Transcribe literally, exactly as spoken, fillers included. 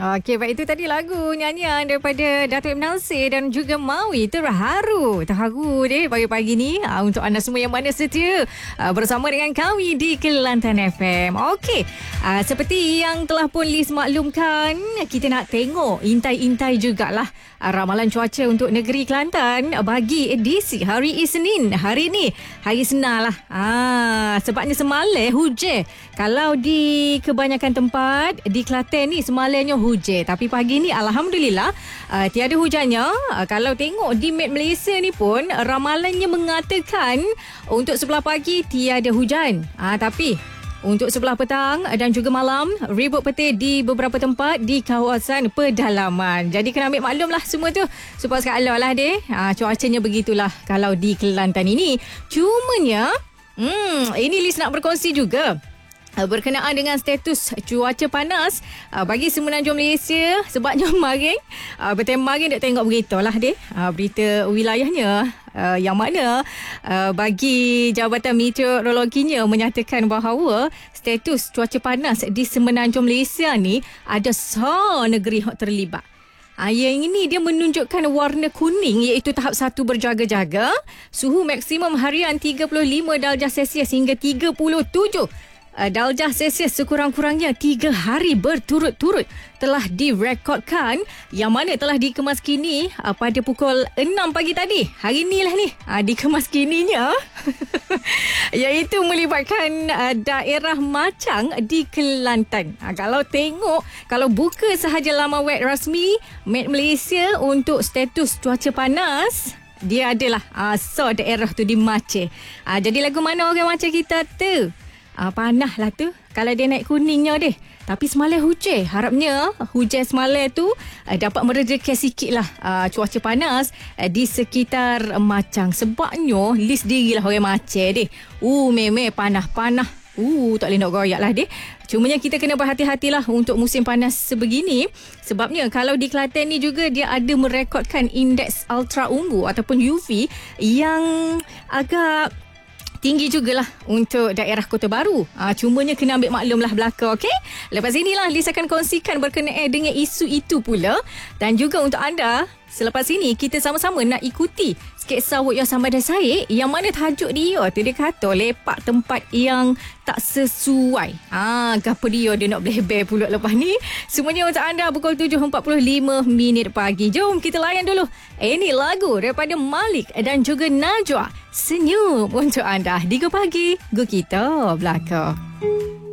Okey, baik, itu tadi lagu nyanyian daripada Datuk M. Nasir dan juga Mawi. Terharu, terharu deh pagi-pagi ni uh, untuk anda semua yang mana setia uh, bersama dengan kami di Kelantan F M. Okey, uh, seperti yang telah pun Liz maklumkan, kita nak tengok, intai-intai jugalah uh, ramalan cuaca untuk negeri Kelantan bagi edisi hari Isnin. Hari ni, hari Senin lah. Ah, sebabnya semalam hujan. Kalau di kebanyakan tempat di Kelantan ni semalamnya hujan, tapi pagi ni alhamdulillah uh, tiada hujannya. Uh, kalau tengok di map Malaysia ni pun ramalannya mengatakan untuk sebelah pagi tiada hujan. Uh, tapi untuk sebelah petang dan juga malam, ribut petir di beberapa tempat di kawasan pedalaman. Jadi kena ambil maklum lah semua tu. Supaya sekala lah deh. Uh, cuacanya begitulah kalau di Kelantan ini. Cumanya, hmm, ini Liz nak berkongsi juga berkenaan dengan status cuaca panas uh, bagi Semenanjung Malaysia. Sebabnya kemarin uh, bertemarin nak tengok berita lah deh, uh, berita wilayahnya uh, yang mana uh, bagi Jabatan Meteorologinya menyatakan bahawa status cuaca panas di Semenanjung Malaysia ni ada sah negeri yang terlibat. Ha, yang ini dia menunjukkan warna kuning, iaitu tahap satu berjaga-jaga. Suhu maksimum harian tiga puluh lima darjah Celsius hingga tiga puluh tujuh Uh, darjah Celsius sekurang-kurangnya tiga hari berturut-turut telah direkodkan, yang mana telah dikemas kini uh, pada pukul enam pagi tadi. Hari ni lah ni uh, dikemas kininya iaitu melibatkan uh, daerah Machang di Kelantan. Uh, kalau tengok, kalau buka sahaja laman web rasmi Met Malaysia untuk status cuaca panas, dia adalah uh, so daerah tu di Machang. Uh, jadi lagu mana orang Machang kita tu? Ah, panah lah tu kalau dia naik kuningnya deh. Tapi semalam hujan. Harapnya hujan semalam tu uh, dapat meredakan sikit lah uh, cuaca panas uh, di sekitar Machang. Sebabnya Liz dirilah orang Machang deh. Uh, memang panah-panah. Uh, tak boleh nak goyak lah deh. Cumanya kita kena berhati-hatilah untuk musim panas sebegini. Sebabnya kalau di Kelantan ni juga dia ada merekodkan indeks ultra ungu ataupun U V yang agak tinggi jugalah untuk daerah Kota Baru. Ha, cumanya kena ambil maklumlah belaka, okey? Lepas inilah Liz akan kongsikan berkenaan dengan isu itu pula. Dan juga untuk anda, selepas ini kita sama-sama nak ikuti sketsa work yang sama dan saya, yang mana tajuk dia tu dia kata lepak tempat yang tak sesuai. Ah, ha, gapo dia dia nak blebel pula lepas ni. Semuanya untuk anda pukul tujuh empat puluh lima minit pagi. Jom kita layan dulu. Ini lagu daripada Malik dan juga Najwa, Senyum untuk anda di Go Pagi, Go Kita Belaka.